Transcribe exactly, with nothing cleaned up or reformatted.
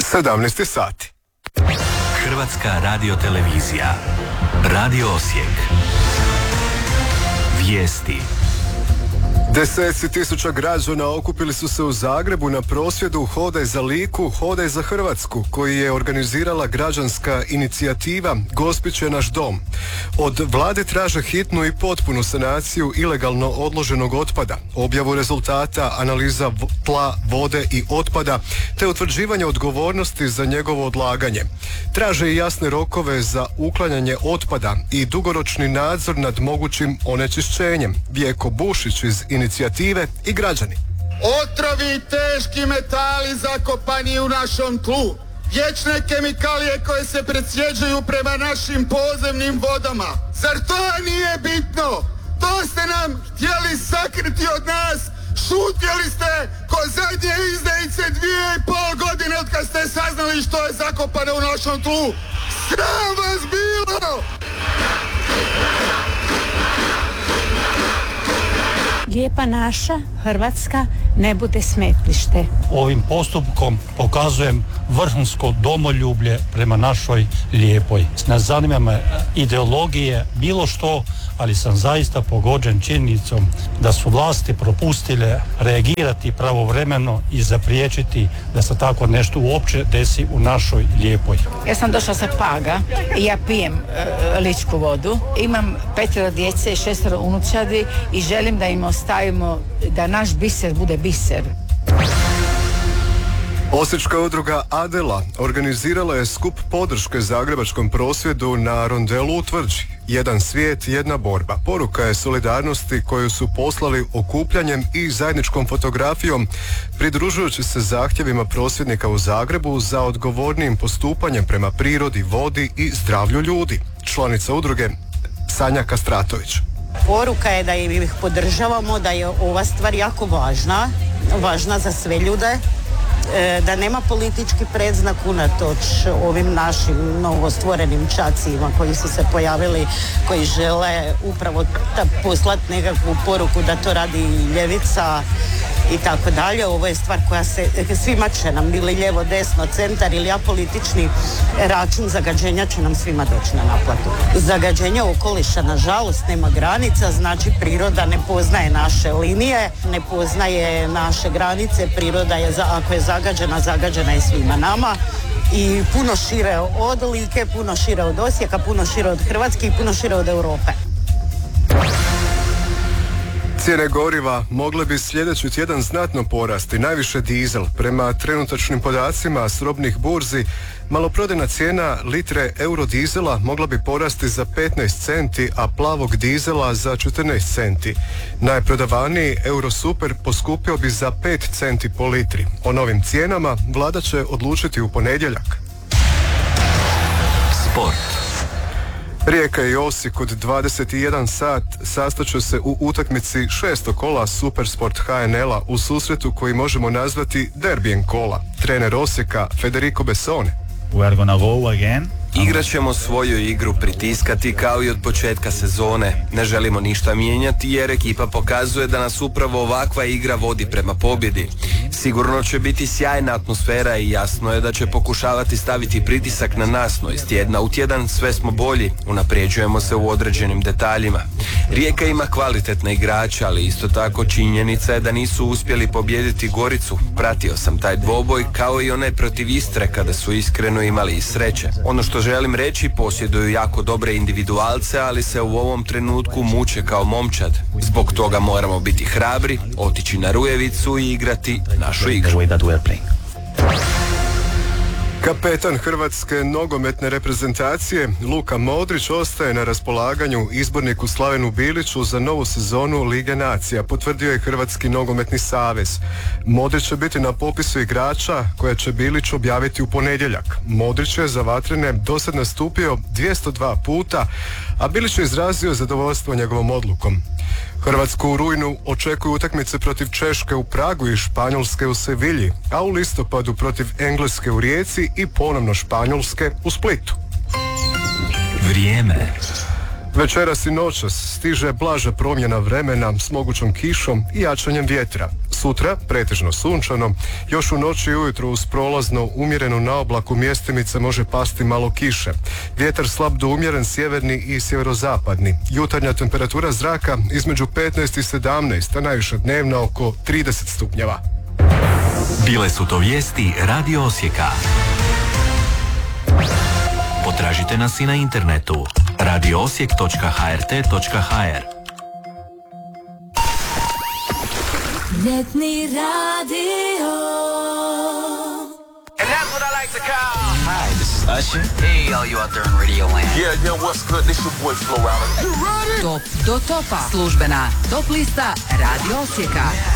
sedamnaest sati. Hrvatska radiotelevizija. Radio Osijek. Vijesti. Deseci tisuća građana okupili su se u Zagrebu na prosvjedu Hodaj za Liku, Hodaj za Hrvatsku, koji je organizirala građanska inicijativa Gospić je naš dom. Od vlade traže hitnu i potpunu sanaciju ilegalno odloženog otpada, objavu rezultata analiza tla, vode i otpada, te utvrđivanje odgovornosti za njegovo odlaganje. Traže i jasne rokove za uklanjanje otpada i dugoročni nadzor nad mogućim onečišćenjem. Vjeko Bušić iz inicijative i građani. Otrovi i teški metali zakopani u našom tlu. Vječne kemikalije koje se presjeđuju prema našim podzemnim vodama. Zar to nije bitno? To ste nam htjeli sakriti od nas. Šutjeli ste ko zadnje izdajice dvije i pol godine od kad ste saznali što je zakopano u našom tlu. Sram vas bilo! Lijepa naša Hrvatska ne bude smetlište. Ovim postupkom pokazujem vrhunsko domoljublje prema našoj Lijepoj. Ne zanima me ideologije, bilo što, ali sam zaista pogođen činjenicom da su vlasti propustile reagirati pravovremeno i zapriječiti da se tako nešto uopće desi u našoj Lijepoj. Ja sam došla sa Paga i ja pijem e, ličku vodu. Imam petero djece i šestero unučadi i želim da im ostavimo da naš biser bude biser. Osječka udruga Adela organizirala je skup podrške zagrebačkom prosvjedu na rondelu u Tvrđi. Jedan svijet, jedna borba. Poruka je solidarnosti koju su poslali okupljanjem i zajedničkom fotografijom, pridružujući se zahtjevima prosvjednika u Zagrebu za odgovornijim postupanjem prema prirodi, vodi i zdravlju ljudi. Članica udruge Sanja Kastratović. Poruka je da ih podržavamo, da je ova stvar jako važna, važna za sve ljude, da nema politički predznak unatoč ovim našim novostvorenim čacima koji su se pojavili, koji žele upravo poslati nekakvu poruku da to radi ljevica i tako dalje. Ovo je stvar koja se, svima će nam, bili lijevo, desno, centar ili apolitični račun zagađenja će nam svima doći na naplatu. Zagađenje okoliša, nažalost, nema granica, znači priroda ne poznaje naše linije, ne poznaje naše granice, priroda je, ako je zagađena, zagađena je svima nama i puno šire od Like, puno šire od Osijeka, puno šire od Hrvatske i puno šire od Europe. Cijene goriva mogle bi sljedeći tjedan znatno porasti, najviše dizel. Prema trenutačnim podacima s robnih burzi, maloprodajna cijena litre eurodizela mogla bi porasti za petnaest centi, a plavog dizela za četrnaest centi. Najprodavaniji Eurosuper poskupio bi za pet centi po litri. O novim cijenama vlada će odlučiti u ponedjeljak. Sport. Rijeka i Osijek od dvadeset jedan sat sastaću se u utakmici šestog kola Supersport H N L-a u susretu koji možemo nazvati derbijem kola. Trener Osijeka Federico Bessone. We are gonna go again. Igrat ćemo svoju igru, pritiskati kao i od početka sezone. Ne želimo ništa mijenjati jer ekipa pokazuje da nas upravo ovakva igra vodi prema pobjedi. Sigurno će biti sjajna atmosfera i jasno je da će pokušavati staviti pritisak na nas, no iz tjedna u tjedan sve smo bolji, unapređujemo se u određenim detaljima. Rijeka ima kvalitetne igrače, ali isto tako činjenica je da nisu uspjeli pobijediti Goricu. Pratio sam taj dvoboj kao i onaj protiv Istre kada su iskreno imali i sreće. Ono što želim reći, posjeduju jako dobre individualce, ali se u ovom trenutku muče kao momčad. Zbog toga moramo biti hrabri, otići na Rujevicu i igrati našu igru. Kapetan hrvatske nogometne reprezentacije Luka Modrić ostaje na raspolaganju izborniku Slavenu Biliću za novu sezonu Lige nacija, potvrdio je Hrvatski nogometni savez. Modrić će biti na popisu igrača koje će Bilić objaviti u ponedjeljak. Modrić je za vatrene dosad nastupio dvjesto dva puta, a Bilić je izrazio zadovoljstvo njegovom odlukom. Hrvatsku u rujnu očekuju utakmice protiv Češke u Pragu i Španjolske u Sevilji, a u listopadu protiv Engleske u Rijeci i ponovno Španjolske u Splitu. Vrijeme. Večeras i noćas stiže blaža promjena vremena s mogućom kišom i jačanjem vjetra. Sutra pretežno sunčano, još u noći i ujutro uz prolazno umjerenu naoblaku mjestimice može pasti malo kiše. Vjetar slab do umjeren sjeverni i sjeverozapadni. Jutarnja temperatura zraka između petnaest i sedamnaest, a najviša dnevna oko trideset stupnjeva. Bile su to vijesti Radio Osijeka. Potražite nas i na internetu radio osijek točka h r t točka h r. Ljetni radio. And that's what I like to call. Hi, this is Usher. Hey, all you out there in Radio Land. Yeah, yeah, what's good? This your boy Flo Rida. Top do topa. Službena top lista Radio Osijeka.